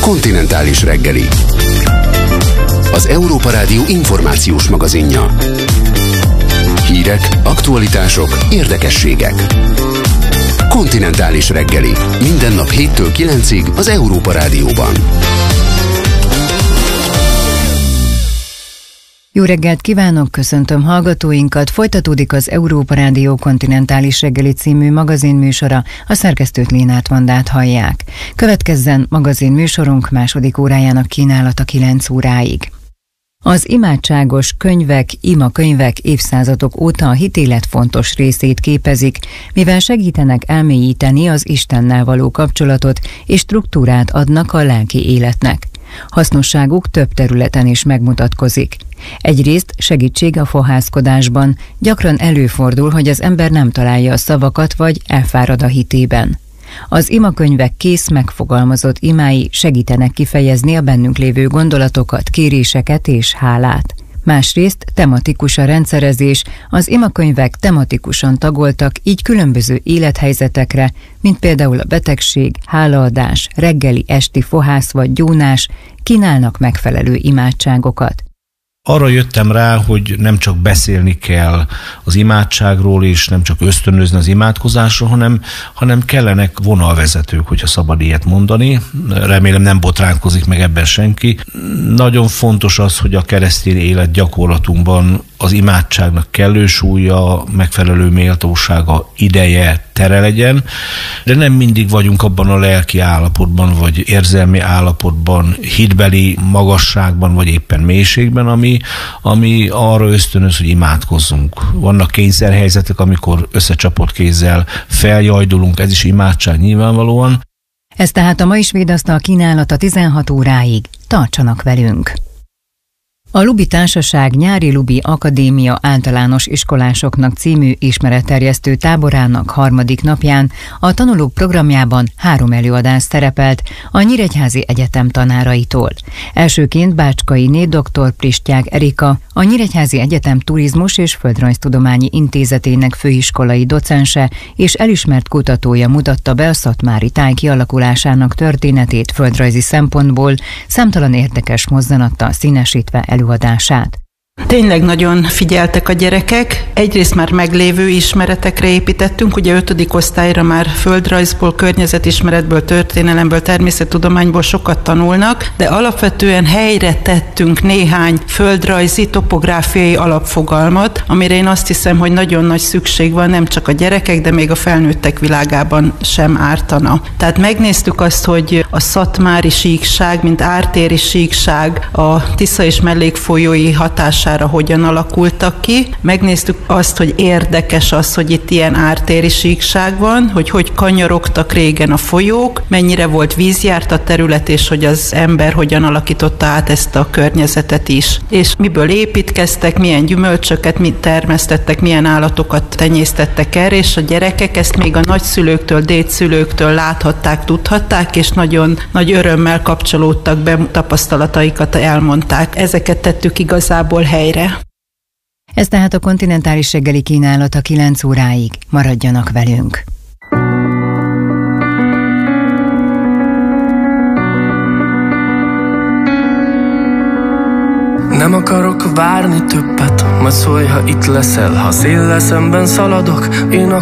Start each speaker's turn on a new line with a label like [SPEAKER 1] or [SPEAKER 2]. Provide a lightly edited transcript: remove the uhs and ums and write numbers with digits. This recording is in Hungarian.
[SPEAKER 1] Kontinentális reggeli. Az Európa Rádió információs magazinja. Hírek, aktualitások, érdekességek. Kontinentális reggeli. Minden nap 7-től 9-ig az Európa Rádióban.
[SPEAKER 2] Jó reggelt kívánok, köszöntöm hallgatóinkat. Folytatódik az Európa Rádió Kontinentális reggeli című magazinműsora, a szerkesztőt Lénát Vandát hallják. Következzen magazinműsorunk második órájának kínálata 9 óráig. Az imádságos könyvek, imakönyvek évszázadok óta a hitélet fontos részét képezik, mivel segítenek elmélyíteni az Istennel való kapcsolatot és struktúrát adnak a lelki életnek. Hasznosságuk több területen is megmutatkozik. Egyrészt segítség a fohászkodásban, gyakran előfordul, hogy az ember nem találja a szavakat vagy elfárad a hitében. Az imakönyvek kész megfogalmazott imái segítenek kifejezni a bennünk lévő gondolatokat, kéréseket és hálát. Másrészt tematikus a rendszerezés, az imakönyvek tematikusan tagoltak, így különböző élethelyzetekre, mint például a betegség, hálaadás, reggeli, esti fohász vagy gyónás, kínálnak megfelelő imádságokat.
[SPEAKER 3] Arra jöttem rá, hogy nem csak beszélni kell az imádságról, és nem csak ösztönözni az imádkozásra, hanem kellenek vonalvezetők, hogyha szabad ilyet mondani. Remélem nem botránkozik meg ebben senki. Nagyon fontos az, hogy a keresztény élet gyakorlatunkban az imádságnak kellő súlya, megfelelő méltósága, ideje, tere legyen, de nem mindig vagyunk abban a lelki állapotban, vagy érzelmi állapotban, hitbeli magasságban, vagy éppen mélységben, ami arra ösztönöz, hogy imádkozzunk. Vannak kényszerhelyzetek, amikor összecsapott kézzel feljajdulunk, ez is imádság nyilvánvalóan.
[SPEAKER 2] Ez tehát a mai svédasztal kínálata 16 óráig. Tartsanak velünk! A Lubi Társaság Nyári Lubi Akadémia általános iskolásoknak című ismeretterjesztő táborának harmadik napján a tanulók programjában 3 előadás szerepelt a Nyíregyházi Egyetem tanáraitól. Elsőként Bácskainé dr. Pristyák Erika, a Nyíregyházi Egyetem Turizmus és Földrajztudományi Intézetének főiskolai docense és elismert kutatója mutatta be a szatmári táj kialakulásának történetét földrajzi szempontból, számtalan érdekes mozzanattal színesítve előadását.
[SPEAKER 4] Tényleg nagyon figyeltek a gyerekek. Egyrészt már meglévő ismeretekre építettünk, ugye 5. osztályra már földrajzból, környezetismeretből, történelemből, természettudományból sokat tanulnak, de alapvetően helyre tettünk néhány földrajzi, topográfiai alapfogalmat, amire én azt hiszem, hogy nagyon nagy szükség van nem csak a gyerekek, de még a felnőttek világában sem ártana. Tehát megnéztük azt, hogy a szatmári síkság, mint ártéri síkság a Tisza és mellékfolyói hatására hogyan alakultak ki. Megnéztük azt, hogy érdekes az, hogy itt ilyen ártéri síkság van, hogy kanyarogtak régen a folyók, mennyire volt vízjárt a terület, és hogy az ember hogyan alakította át ezt a környezetet is. És miből építkeztek, milyen gyümölcsöket mit termesztettek, milyen állatokat tenyésztettek erre, és a gyerekek ezt még a nagyszülőktől, dédszülőktől láthatták, tudhatták, és nagyon nagy örömmel kapcsolódtak be, tapasztalataikat elmondták. Ezeket tettük igazából helyre.
[SPEAKER 2] Ez tehát a kontinentális reggeli kínálata 9 óráig. Maradjanak velünk!
[SPEAKER 5] Nem akarok várni többet, majd szólj, ha itt leszel. Ha széllel szemben szaladok, én